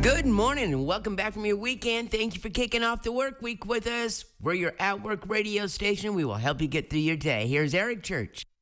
Good morning and welcome back from your weekend. Thank you for kicking off the work week with us. We're your at-work radio station. We will help you get through your day. Here's Eric Church.